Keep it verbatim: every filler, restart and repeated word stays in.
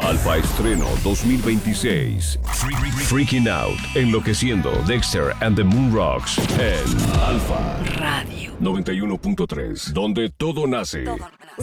Alfa Estreno dos mil veintiséis. Freaking Out, Enloqueciendo, Dexter and the Moon Rocks en Alfa Radio noventa y uno punto tres, donde todo nace. Todo.